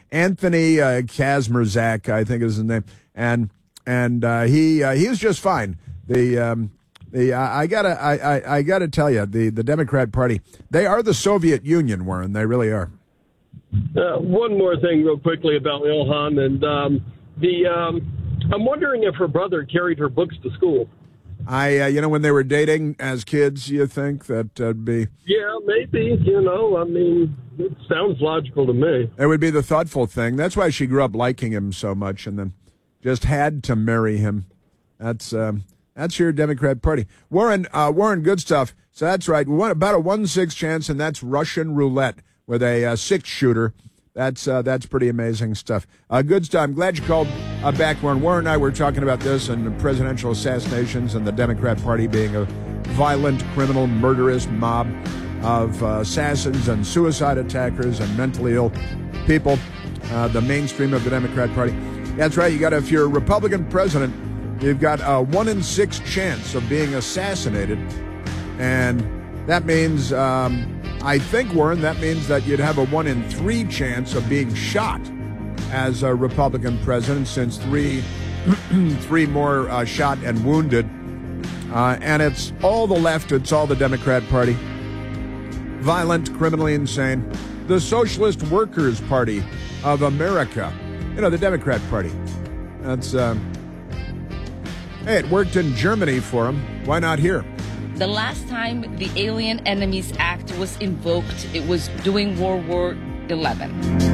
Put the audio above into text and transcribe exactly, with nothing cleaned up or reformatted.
Anthony uh, Kazmierzak, I think is his name, and and uh, he uh, he is just fine. The um, the I, I gotta I, I, I gotta tell you, the the Democrat Party, they are the Soviet Union, Warren. They really are. Uh, one more thing, real quickly, about Ilhan, and um, the um, I'm wondering if her brother carried her books to school. I, uh, you know, when they were dating as kids, you think that would be... Yeah, maybe, you know, I mean, it sounds logical to me. It would be the thoughtful thing. That's why she grew up liking him so much and then just had to marry him. That's um, that's your Democrat Party. Warren, uh, Warren, good stuff. So that's right. We want about a one in six chance, and that's Russian roulette with a uh, six-shooter. That's uh, that's pretty amazing stuff. Uh, good stuff. I'm glad you called uh, back, Warren. Warren and I were talking about this and presidential assassinations and the Democrat Party being a violent, criminal, murderous mob of uh, assassins and suicide attackers and mentally ill people, uh, the mainstream of the Democrat Party. That's right. You got if you're a Republican president, you've got a one in six chance of being assassinated, and that means... Um, I think, Warren, that means that you'd have a one in three chance of being shot as a Republican president, since three, three more uh, shot and wounded. Uh, and it's all the left, it's all the Democrat Party. Violent, criminally insane. The Socialist Workers Party of America. You know, the Democrat Party. That's, um, hey, it worked in Germany for them. Why not here? The last time the Alien Enemies Act was invoked, it was during World War Eleven.